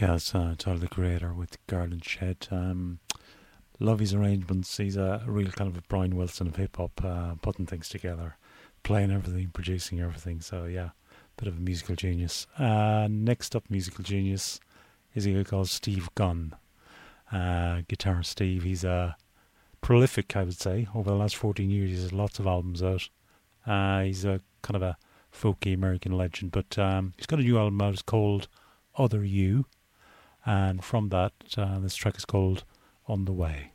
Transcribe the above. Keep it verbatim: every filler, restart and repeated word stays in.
Yeah, it's uh, Tyler the Creator with Garland Shed. Um, love his arrangements. He's a real kind of a Brian Wilson of hip hop, uh, putting things together, playing everything, producing everything. So yeah, bit of a musical genius. Uh, next up, musical genius is a guy called Steve Gunn. Uh, guitar Steve. He's a prolific, I would say. Over the last fourteen years, he's had lots of albums out. Uh, he's a kind of a folky American legend, but um, he's got a new album out. It's called Other You. And from that, uh, this track is called On the Way.